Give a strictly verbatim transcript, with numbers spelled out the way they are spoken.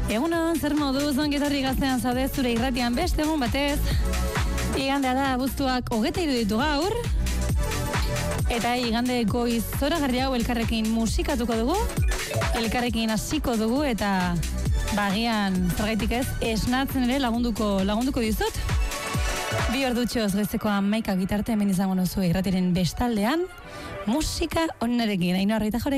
Egunon, zer moduz, ongetorri gaztean zaude zure irratian beste egun batez. Igandea da, abuztuak hogeta iruditu gaur. Eta igande goiz zoragarri hau elkarrekin musikatuko dugu. Elkarrekin hasiko dugu eta bagian zergaitik ez, esnatzen ere lagunduko, lagunduko dizut. Bi ordutxoz goizeko hamaika gitarte hemen izango nozu irratiren bestaldean. Musika onarekin, Ainhoa Arrita